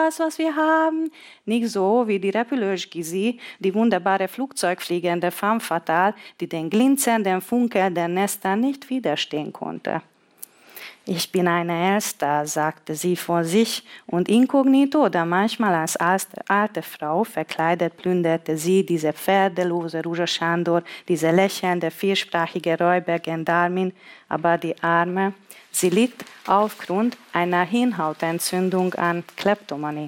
was wir haben. Nicht so wie die Repulöge Gysi, die wunderbare flugzeugfliegende femme fatale, die den glitzernden Funken der Nester nicht widerstehen konnte. Ich bin eine Elster, sagte sie vor sich, und inkognito oder manchmal als alte Frau verkleidet plünderte sie diese pferdelose Ruja Sándor, diese lächelnde, viersprachige Räuber Gendarmin, aber die Arme, sie litt aufgrund einer Hirnhautentzündung an Kleptomanie.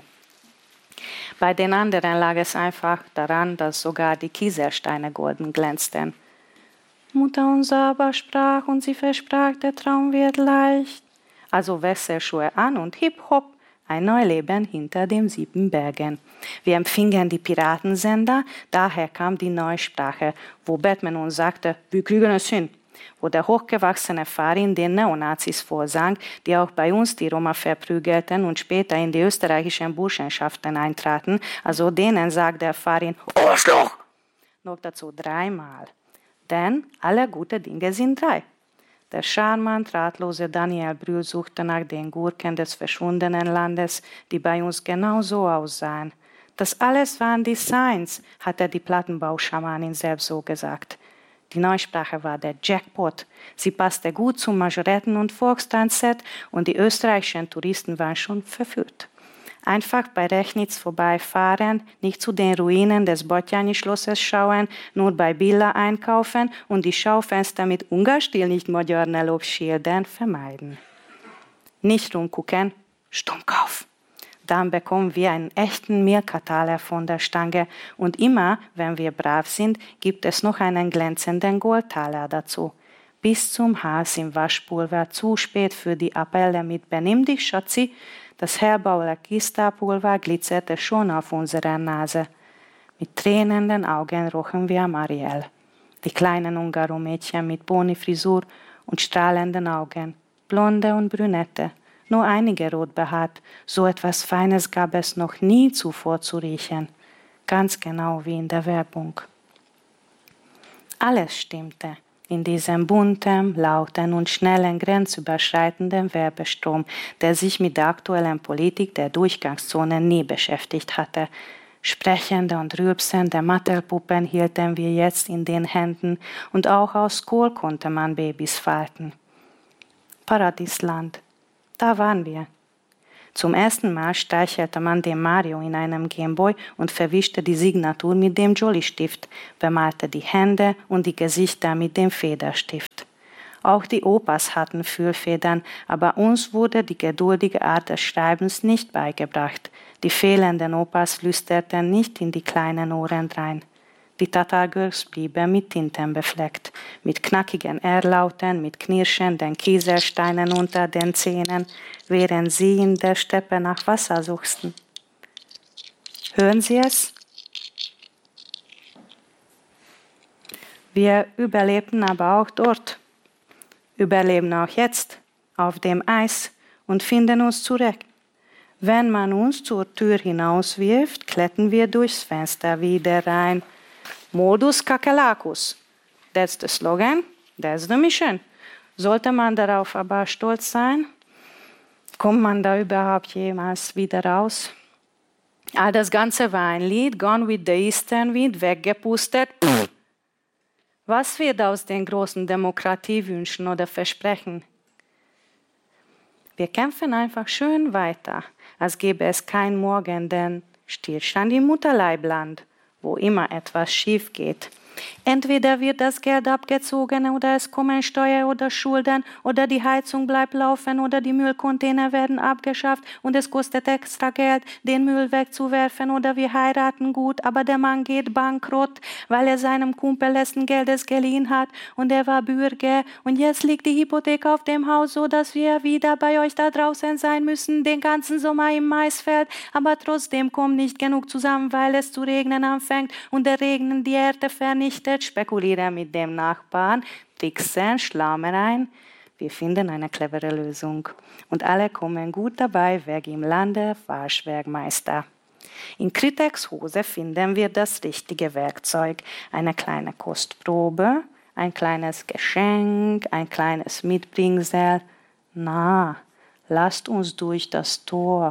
Bei den anderen lag es einfach daran, dass sogar die Kieselsteine golden glänzten. Mutter unser aber sprach und sie versprach, der Traum wird leicht. Also Wechselschuhe an und hip-hop, ein Neuleben hinter den 7 Bergen. Wir empfingen die Piratensender, daher kam die Neusprache, wo Batman uns sagte, wir kriegen es hin. Wo der hochgewachsene Farin den Neonazis vorsang, die auch bei uns die Roma verprügelten und später in die österreichischen Burschenschaften eintraten, also denen sagt der Farin, Arschloch! Noch dazu 3-mal. Denn alle gute Dinge sind 3. Der charmant ratlose Daniel Brühl suchte nach den Gurken des verschwundenen Landes, die bei uns genau so aussahen. Das alles waren die Signs, hatte die Plattenbauschamanin selbst so gesagt. Die Neusprache war der Jackpot. Sie passte gut zum Majoretten- und Volkstanzset und die österreichischen Touristen waren schon verführt. Einfach bei Rechnitz vorbeifahren, nicht zu den Ruinen des Batthyány-Schlosses schauen, nur bei Billa einkaufen und die Schaufenster mit Ungarstil nicht magyar Nelop-Schildern vermeiden. Nicht rumgucken, Stummkauf. Dann bekommen wir einen echten Milka-Taler von der Stange und immer, wenn wir brav sind, gibt es noch einen glänzenden Goldtaler dazu. Bis zum Hals im Waschpulver, zu spät für die Appelle mit Benimm dich, Schatzi. Das Herbauer Kista-Pulver glitzerte schon auf unserer Nase. Mit tränenden Augen rochen wir Marielle. Die kleinen Ungaro-Mädchen mit Pony-Frisur und strahlenden Augen, blonde und brünette, nur einige rot behaart. So etwas Feines gab es noch nie zuvor zu riechen. Ganz genau wie in der Werbung. Alles stimmte. In diesem bunten, lauten und schnellen, grenzüberschreitenden Werbestrom, der sich mit der aktuellen Politik der Durchgangszonen nie beschäftigt hatte. Sprechende und rülpsende Mattelpuppen hielten wir jetzt in den Händen und auch aus Kohl konnte man Babys falten. Paradiesland, da waren wir. Zum ersten Mal streichelte man den Mario in einem Gameboy und verwischte die Signatur mit dem Jolly-Stift, bemalte die Hände und die Gesichter mit dem Federstift. Auch die Opas hatten Füllfedern, aber uns wurde die geduldige Art des Schreibens nicht beigebracht. Die fehlenden Opas flüsterten nicht in die kleinen Ohren drein. Die Tatargürks blieben mit Tinten befleckt, mit knackigen R-Lauten, mit knirschenden Kieselsteinen unter den Zähnen, während sie in der Steppe nach Wasser suchten. Hören Sie es? Wir überlebten aber auch dort, überleben auch jetzt auf dem Eis und finden uns zurecht. Wenn man uns zur Tür hinauswirft, klettern wir durchs Fenster wieder rein. Modus Kakerlakus. That's the slogan, that's the mission. Sollte man darauf aber stolz sein? Kommt man da überhaupt jemals wieder raus? Das Ganze war ein Lied, Gone with the Eastern Wind, weggepustet. Was wird aus den großen Demokratiewünschen oder Versprechen? Wir kämpfen einfach schön weiter, als gäbe es kein Morgen, denn Stillstand im Mutterleibland, wo immer etwas schief geht. Entweder wird das Geld abgezogen oder es kommen Steuer oder Schulden oder die Heizung bleibt laufen oder die Müllcontainer werden abgeschafft und es kostet extra Geld, den Müll wegzuwerfen oder wir heiraten gut, aber der Mann geht bankrott, weil er seinem Kumpel letzten Geldes geliehen hat und er war Bürger und jetzt liegt die Hypothek auf dem Haus, so dass wir wieder bei euch da draußen sein müssen, den ganzen Sommer im Maisfeld, aber trotzdem kommt nicht genug zusammen, weil es zu regnen anfängt und der Regen die Erde vernichtet, spekulieren mit dem Nachbarn, tricksen, Schlammereien. Wir finden eine clevere Lösung. Und alle kommen gut dabei weg im Lande, Waschwerkmeister. In Kritex Hose finden wir das richtige Werkzeug. Eine kleine Kostprobe, ein kleines Geschenk, ein kleines Mitbringsel. Na, lasst uns durch das Tor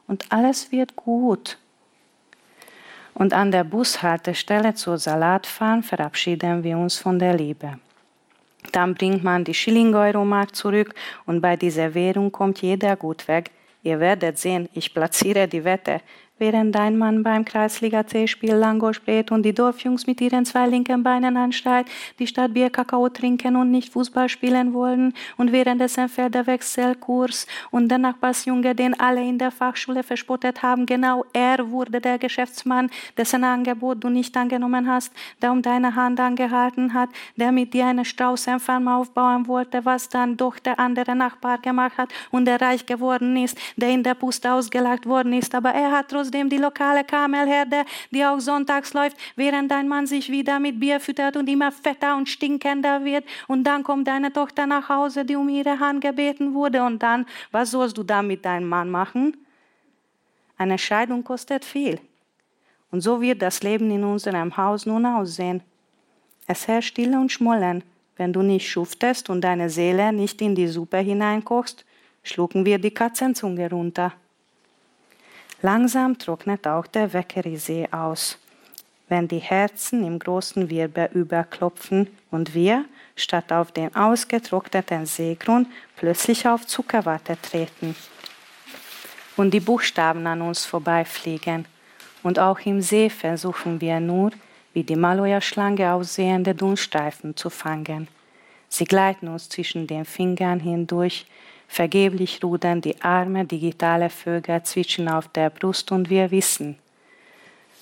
und alles wird gut. Und an der Bushaltestelle zur Salatfarm verabschieden wir uns von der Liebe. Dann bringt man die Schilling-Euro-Mark zurück und bei dieser Währung kommt jeder gut weg. Ihr werdet sehen, ich platziere die Wette. Während dein Mann beim Kreisliga-C-Spiel Langosch spielt und die Dorfjungs mit ihren 2 linken Beinen anschreit, die statt Bier Kakao trinken und nicht Fußball spielen wollen, und währenddessen fährt der Wechselkurs und der Nachbarsjunge, den alle in der Fachschule verspottet haben, genau er wurde der Geschäftsmann, dessen Angebot du nicht angenommen hast, der um deine Hand angehalten hat, der mit dir eine Straußenfarm aufbauen wollte, was dann doch der andere Nachbar gemacht hat und der reich geworden ist, der in der Puste ausgelacht worden ist, aber er hat trotzdem die lokale Kamelherde, die auch sonntags läuft, während dein Mann sich wieder mit Bier füttert und immer fetter und stinkender wird. Und dann kommt deine Tochter nach Hause, die um ihre Hand gebeten wurde. Und dann, was sollst du da mit deinem Mann machen? Eine Scheidung kostet viel. Und so wird das Leben in unserem Haus nun aussehen. Es herrscht Stille und Schmollen. Wenn du nicht schuftest und deine Seele nicht in die Suppe hineinkochst, schlucken wir die Katzenzunge runter. Langsam trocknet auch der Wäckerisee aus, wenn die Herzen im großen Wirbel überklopfen und wir, statt auf den ausgetrockneten Seegrund, plötzlich auf Zuckerwatte treten und die Buchstaben an uns vorbeifliegen. Und auch im See versuchen wir nur, wie die Maloja-Schlange aussehende Dunststreifen zu fangen. Sie gleiten uns zwischen den Fingern hindurch. Vergeblich rudern die armen digitale Vögel zwitschern auf der Brust und wir wissen,